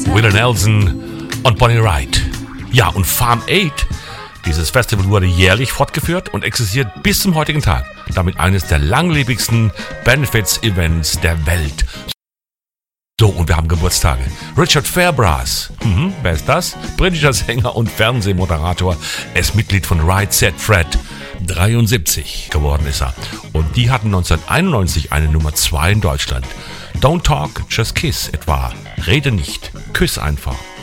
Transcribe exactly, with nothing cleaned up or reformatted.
Willie Nelson und Bonnie Raitt. Ja, und Farm acht, dieses Festival wurde jährlich fortgeführt und existiert bis zum heutigen Tag. Damit eines der langlebigsten Benefits-Events der Welt. So, und wir haben Geburtstage. Richard Fairbrass, mhm, wer ist das? Britischer Sänger und Fernsehmoderator. Er ist Mitglied von Right Said Fred. dreiundsiebzig geworden ist er. Und die hatten neunzehnhunderteinundneunzig eine Nummer zwei in Deutschland. Don't Talk, Just Kiss etwa. Rede nicht, küss einfach.